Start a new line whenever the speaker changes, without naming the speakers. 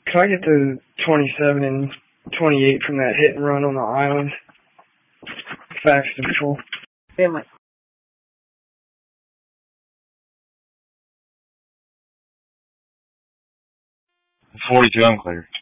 Can I get the 27 and 28 from that hit and run on the island? Fax to patrol.
Family.
42, I'm clear.